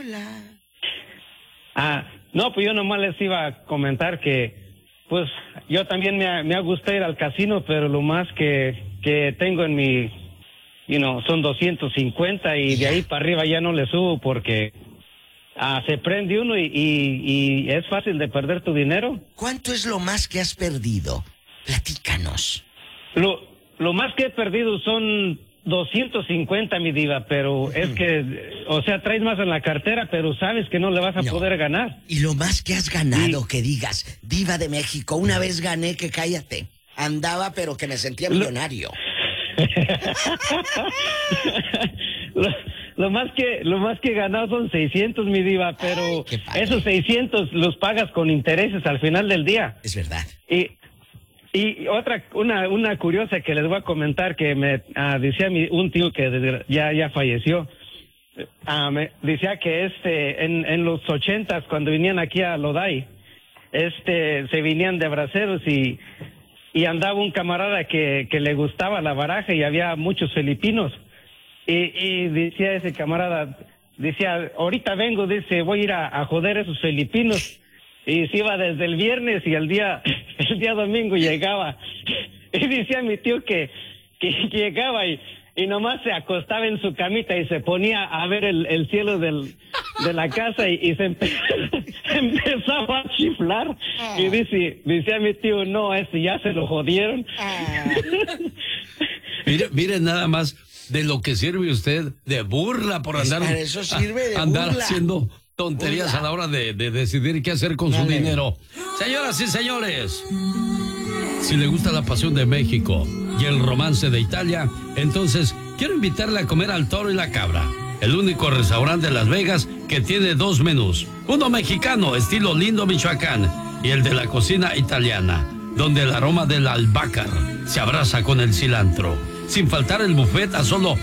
Hola. No, pues yo nomás les iba a comentar que, pues, yo también me ha gustado ir al casino, pero lo más que tengo en mi, son 250 y de ahí para arriba ya no le subo porque se prende uno y es fácil de perder tu dinero. ¿Cuánto es lo más que has perdido? Platícanos. Lo más que he perdido son 250, mi diva, pero es que, o sea, traes más en la cartera, pero sabes que no le vas a poder ganar. Y lo más que has ganado, que digas, Diva de México, una vez gané, que cállate. Andaba, pero que me sentía millonario. Lo más que he ganado son 600, mi diva, pero esos 600 los pagas con intereses al final del día. Es verdad. Y una curiosa que les voy a comentar que me decía un tío que ya falleció. Me decía que en los 80s, cuando venían aquí a Lodi, se venían de braceros y andaba un camarada que le gustaba la baraja y había muchos filipinos. Y decía ese camarada, ahorita vengo, dice, voy a ir a joder a esos filipinos. Y se iba desde el viernes y el día domingo llegaba. Y decía mi tío que llegaba y nomás se acostaba en su camita y se ponía a ver el cielo de la casa y se empezaba a chiflar. Y decía mi tío, no, ya se lo jodieron. Mire nada más de lo que sirve usted de burla por andar, para eso sirve de andar burla. haciendo tonterías a la hora de decidir qué hacer con su dinero. Señoras y señores, si le gusta la pasión de México y el romance de Italia, entonces quiero invitarle a comer al Toro y la Cabra, el único restaurante de Las Vegas que tiene dos menús, uno mexicano estilo Lindo, Michoacán, y el de la cocina italiana, donde el aroma del albácar se abraza con el cilantro. Sin faltar el buffet a solo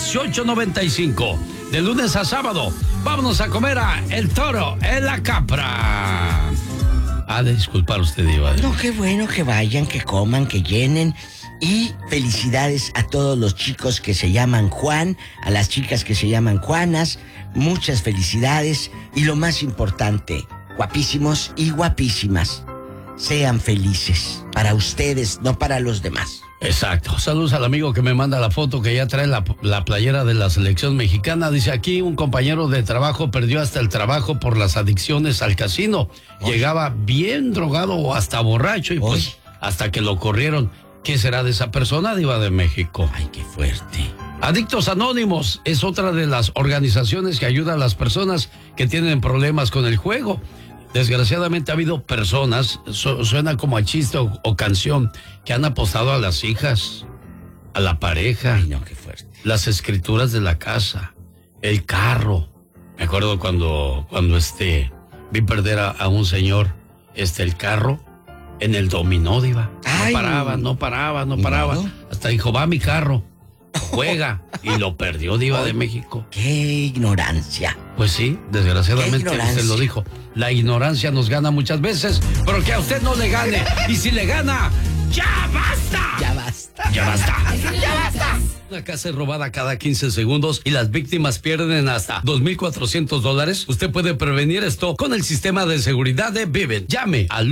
$18.95. De lunes a sábado, vámonos a comer a El Toro en la Capra. De disculpar usted, Diva. No, qué bueno que vayan, que coman, que llenen. Y felicidades a todos los chicos que se llaman Juan, a las chicas que se llaman Juanas. Muchas felicidades. Y lo más importante, guapísimos y guapísimas, sean felices. Para ustedes, no para los demás. Exacto. Saludos al amigo que me manda la foto que ya trae la playera de la selección mexicana. Dice aquí, un compañero de trabajo perdió hasta el trabajo por las adicciones al casino. Llegaba bien drogado o hasta borracho y pues hasta que lo corrieron. ¿Qué será de esa persona, Diva de México? Ay, qué fuerte. Adictos Anónimos es otra de las organizaciones que ayuda a las personas que tienen problemas con el juego. Desgraciadamente ha habido personas, suena como a chiste o canción, que han apostado a las hijas, a la pareja. Ay, no, qué fuerte. Las escrituras de la casa, el carro. Me acuerdo cuando vi perder a un señor, el carro en el dominó, Diva. Ay. No paraba. Hasta dijo, va mi carro, juega. Y lo perdió, Diva de México. ¡Qué ignorancia! Pues sí, desgraciadamente usted lo dijo. La ignorancia nos gana muchas veces, pero que a usted no le gane. Y si le gana, ¡ya basta! ¡Ya basta! ¡Ya basta! ¡Ya basta! Una casa es robada cada 15 segundos y las víctimas pierden hasta $2,400. Usted puede prevenir esto con el sistema de seguridad de Vivint. Llame al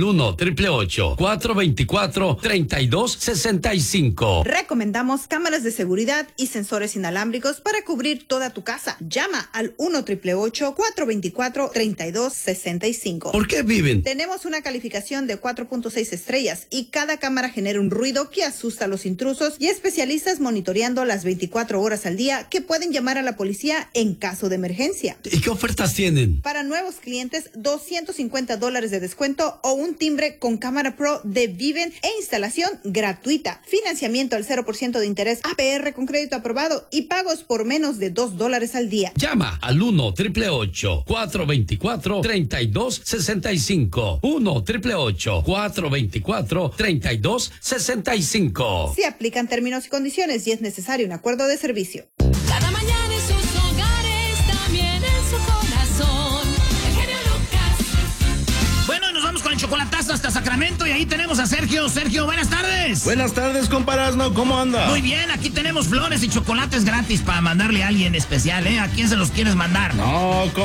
1-888-424-3265. Recomendamos cámaras de seguridad y sensores inalámbricos para cubrir toda tu casa. Llama al 1-888-424-3265. ¿Por qué Vivint? Tenemos una calificación de 4.6 estrellas y cada cámara genera un ruido que asusta a los intrusos y especialistas monitoreando las 24 horas al día que pueden llamar a la policía en caso de emergencia. ¿Y qué ofertas tienen? Para nuevos clientes, $250 de descuento o un timbre con cámara pro de Vivint e instalación gratuita. Financiamiento al 0% de interés, APR con crédito aprobado y pagos por menos de $2 al día. Llama al 1-888-424-3265. 1-888-424-3265. Se aplican términos y condiciones y es necesario un acuerdo de servicio. Cada mañana en sus hogares, también en su corazón. El genio Lucas. Bueno, nos vamos con el chocolatazo hasta Sacramento y ahí tenemos a Sergio. Sergio, buenas tardes. Buenas tardes, comparazno, ¿cómo anda? Muy bien, aquí tenemos flores y chocolates gratis para mandarle a alguien especial, ¿eh? ¿A quién se los quieres mandar? No,